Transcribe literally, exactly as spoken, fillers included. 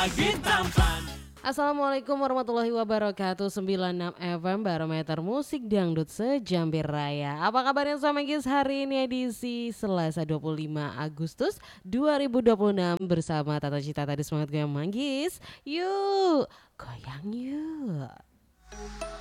lagi tampan. Assalamualaikum warahmatullahi wabarakatuh. Sembilan puluh enam F M Barometer Musik Dangdut Sejambir Raya. Apa kabarnya sama Gis hari ini edisi Selasa dua puluh lima Agustus dua ribu dua puluh enam bersama Tata Cita tadi semangat goyang Manggis. Yuk, goyang yuk.